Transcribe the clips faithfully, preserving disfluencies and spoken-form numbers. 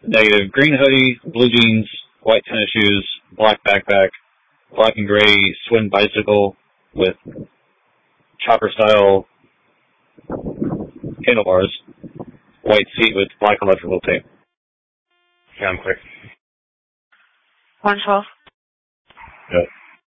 Negative. Green hoodie, blue jeans, white tennis shoes, black backpack, black and gray swing bicycle with chopper style handlebars, white seat with black electrical tape. Yeah, I'm clear. one twelve. Yep.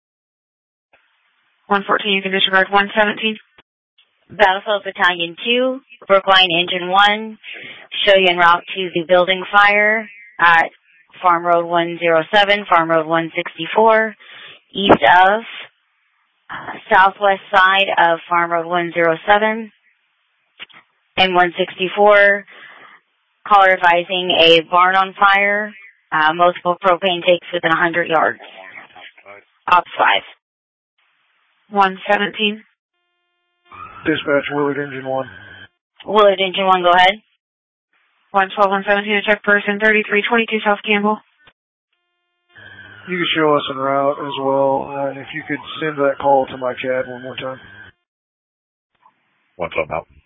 one fourteen, you can disregard. one seventeen. Battlefield Battalion two, Brookline Engine one, show you en route to the building fire at Farm Road one oh seven, Farm Road one sixty-four, east of, uh, southwest side of Farm Road one oh seven, and one sixty-four, caller advising a barn on fire, uh, multiple propane tanks within one hundred yards. Ops five. one seventeen. Dispatch, Willard Engine one. Willard Engine one, go ahead. one twelve, one seventeen, check person thirty-three twenty-two South Campbell. You could show us en route as well, uh, and if you could send that call to my C A D one more time. one twelve out.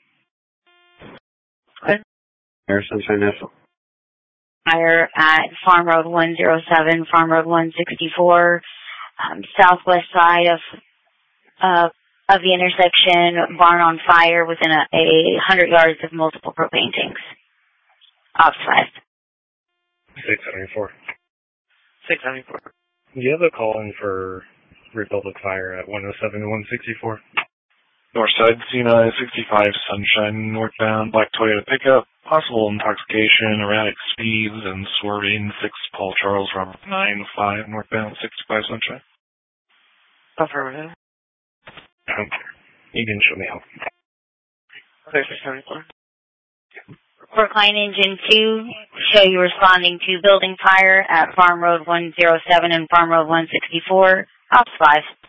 Okay. Air Sunshine National. Fire at Farm Road one oh seven, Farm Road one sixty-four, um, southwest side of uh, of the intersection, barn on fire within a, a hundred yards of multiple propane tanks. Ops five. six seventy-four. six seventy-four. Do you have a call in for Republic Fire at one oh seven to one sixty-four? Northside, Cena sixty-five Sunshine, northbound, black Toyota pickup, possible intoxication, erratic speeds, and swerving, six Paul Charles, Robert nine five, northbound, sixty-five Sunshine. Affirmative. Okay. You can show me how. six seventy-four. Brookline Engine two, show you responding to building fire at Farm Road one oh seven and Farm Road one sixty-four. Ops five.